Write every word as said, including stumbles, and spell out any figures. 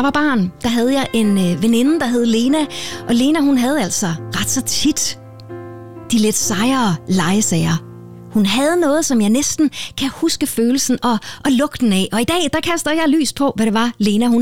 jeg var barn, der havde jeg en øh, veninde, der hed Lena. Og Lena, hun havde altså ret så tit de lidt sejere legesager. Hun havde noget, som jeg næsten kan huske følelsen og, og lugten af. Og i dag, der kaster jeg lys på, hvad det var, Lena hun